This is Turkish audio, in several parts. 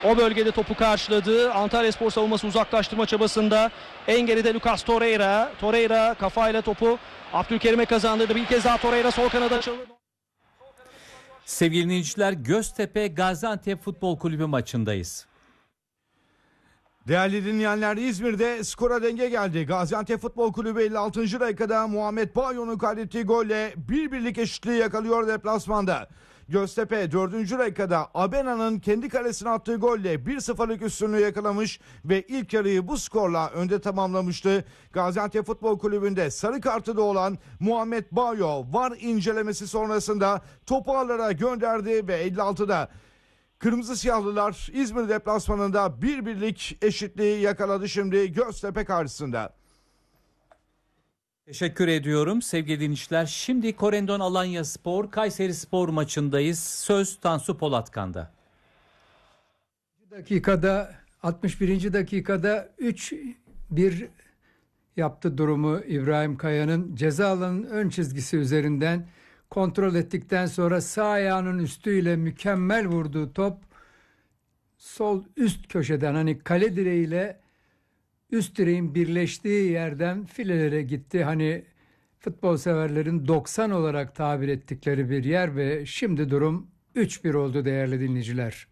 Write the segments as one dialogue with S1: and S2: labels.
S1: O bölgede topu karşıladı. Antalyaspor savunması uzaklaştırma çabasında. En geride Lucas Torreira. Torreira kafayla topu Abdülkerim'e kazandırdı. Bir kez daha Torreira sol kanada açıldı.
S2: Sevgili dinleyiciler, Göztepe Gaziantep Futbol Kulübü maçındayız.
S3: Değerli dinleyenler, İzmir'de skora denge geldi. Gaziantep Futbol Kulübü 56. dakikada Muhammed Bayo'nun kaydettiği golle 1-1'lik eşitliği yakalıyor deplasmanda. Göztepe 4. dakikada Abena'nın kendi kalesine attığı golle 1-0'lık üstünlüğü yakalamış ve ilk yarıyı bu skorla önde tamamlamıştı. Gaziantep Futbol Kulübü'nde sarı kartı da olan Muhammed Bayo VAR incelemesi sonrasında topu ağlara gönderdi ve 56'da Kırmızı Siyahlılar İzmir deplasmanında 1-1'lik eşitliği yakaladı şimdi Göztepe karşısında.
S2: Teşekkür ediyorum sevgili dinleyiciler. Şimdi Korendon Alanyaspor Kayserispor maçındayız. Söz Tansu Polatkan'da.
S4: 61. dakikada 3-1 yaptı durumu İbrahim Kaya'nın ceza alanının ön çizgisi üzerinden kontrol ettikten sonra sağ ayağının üstüyle mükemmel vurduğu top sol üst köşeden, hani kale direğiyle üst direğin birleştiği yerden filelere gitti. Hani futbol severlerin 90 olarak tabir ettikleri bir yer ve şimdi durum 3-1 oldu değerli dinleyiciler.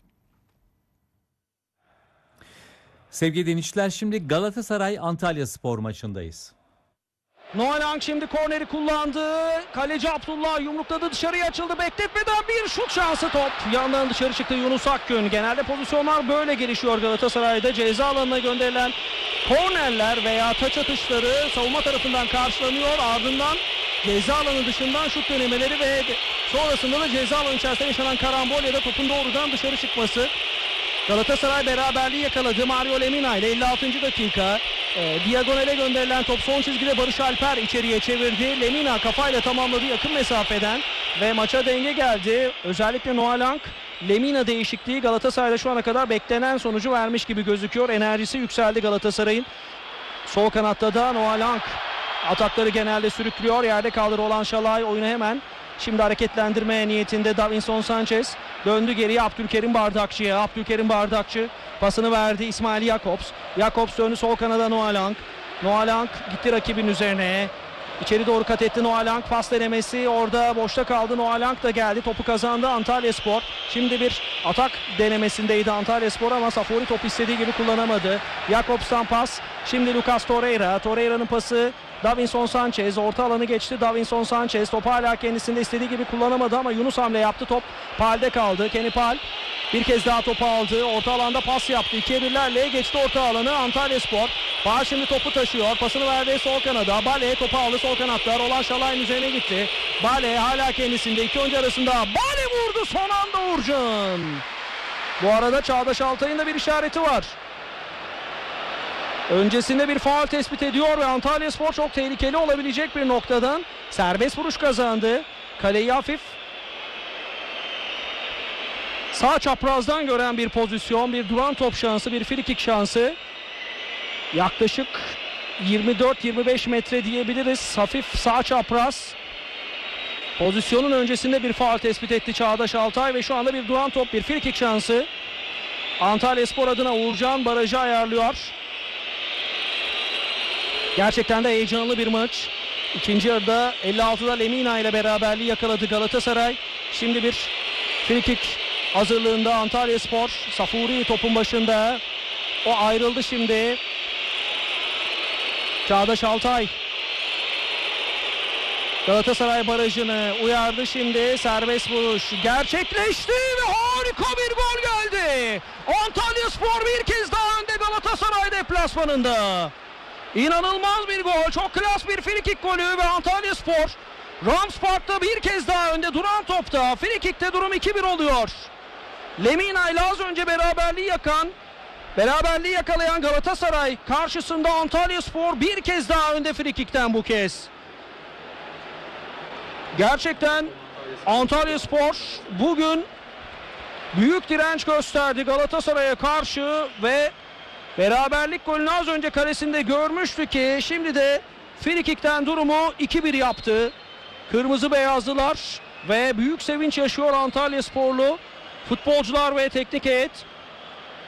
S2: Sevgili dinleyiciler, şimdi Galatasaray Antalyaspor maçındayız.
S1: Noalang şimdi korneri kullandı. Kaleci Abdullah yumrukladı, dışarıya açıldı. Bekletmeden bir şut şansı, top yandan dışarı çıktı. Yunus Akgün. Genelde pozisyonlar böyle gelişiyor Galatasaray'da. Ceza alanına gönderilen kornerler veya taç atışları savunma tarafından karşılanıyor. Ardından ceza alanı dışından şut denemeleri ve sonrasında da ceza alanı içerisinde yaşanan karambol ya da topun doğrudan dışarı çıkması. Galatasaray beraberliği yakaladı. Mario Lemina ile 56. dakika. Diagonale gönderilen top son çizgide Barış Alper içeriye çevirdi. Lemina kafayla tamamladı yakın mesafeden ve maça denge geldi. Özellikle Noalang Lemina değişikliği Galatasaray'da şu ana kadar beklenen sonucu vermiş gibi gözüküyor. Enerjisi yükseldi Galatasaray'ın. Sol kanatta da Noalang atakları genelde sürüklüyor. Yerde kaldır olan Şalay oyunu hemen şimdi hareketlendirmeye niyetinde. Davinson Sanchez döndü geriye Abdülkerim Bardakçı'ya. Abdülkerim Bardakçı pasını verdi İsmail Jakobs. Jakobs döndü sol kanada Noalang. Noalang gitti rakibin üzerine. İçeri doğru kat etti Noalang. Pas denemesi orada boşta kaldı. Noalang da geldi. Topu kazandı Antalyaspor. Şimdi bir atak denemesindeydi Antalyaspor ama Safori topu istediği gibi kullanamadı. Jakobs'tan pas. Şimdi Lucas Torreira. Torreira'nın pası Davinson Sanchez orta alanı geçti. Davinson Sanchez topu hala kendisinde istediği gibi kullanamadı ama Yunus hamle yaptı. Top Pal'de kaldı. Kenny Pal bir kez daha topu aldı. Orta alanda pas yaptı. 2'ye 1'lerle geçti orta alanı Antalyaspor. Pal şimdi topu taşıyor. Pasını verdi sol kanada. Bale topu aldı sol kanatta. Roland Şalay'ın üzerine gitti. Bale hala kendisinde. İki oyuncu arasında. Bale vurdu son anda Uğurcan. Bu arada Çağdaş Altay'ın da bir işareti var. Öncesinde bir faul tespit ediyor ve Antalyaspor çok tehlikeli olabilecek bir noktadan serbest vuruş kazandı. Kaleyi hafif sağ çaprazdan gören bir pozisyon, bir duran top şansı, bir frikik şansı. Yaklaşık 24-25 metre diyebiliriz. Hafif sağ çapraz. Pozisyonun öncesinde bir faul tespit etti Çağdaş Altay ve şu anda bir duran top, bir frikik şansı. Antalyaspor adına Uğurcan barajı ayarlıyor. Gerçekten de heyecanlı bir maç. İkinci yarıda 56'da Lemina ile beraberliği yakaladı Galatasaray. Şimdi bir frikik hazırlığında Antalyaspor. Safuri topun başında. O ayrıldı şimdi. Çağdaş Altay Galatasaray barajını uyardı şimdi. Serbest vuruş gerçekleşti ve harika bir gol geldi. Antalyaspor bir kez daha önde Galatasaray deplasmanında. İnanılmaz bir gol. Çok klas bir frikik golü ve Antalyaspor Rams Park'ta bir kez daha önde duran topta. Frikikte durum 2-1 oluyor. Lemina ile az önce beraberliği yakalayan Galatasaray karşısında Antalyaspor bir kez daha önde frikikten bu kez. Gerçekten Antalyaspor bugün büyük direnç gösterdi Galatasaray'a karşı ve beraberlik golünü az önce kalesinde görmüştü ki şimdi de frikikten durumu 2-1 yaptı. Kırmızı beyazlılar ve büyük sevinç yaşıyor Antalyasporlu futbolcular ve teknik heyet.